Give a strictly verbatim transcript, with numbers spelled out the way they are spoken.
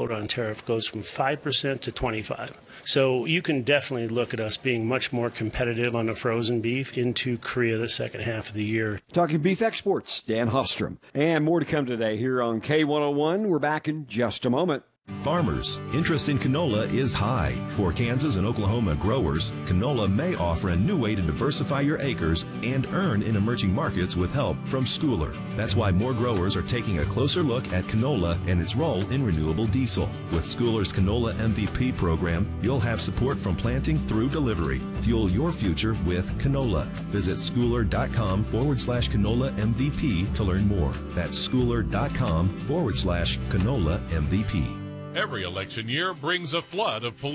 quote on tariff goes from five percent to twenty-five. So you can definitely look at us being much more competitive on the frozen beef into Korea the second half of the year. Talking beef exports, Dan Hostrom. And more to come today here on K one oh one. We're back in just a moment. Farmers, interest in canola is high. For Kansas and Oklahoma growers, canola may offer a new way to diversify your acres and earn in emerging markets with help from Schooler. That's why more growers are taking a closer look at canola and its role in renewable diesel. With Schooler's Canola M V P program, you'll have support from planting through delivery. Fuel your future with canola. Visit schooler.com forward slash canola MVP to learn more. That's schooler.com forward slash canola MVP. Every election year brings a flood of political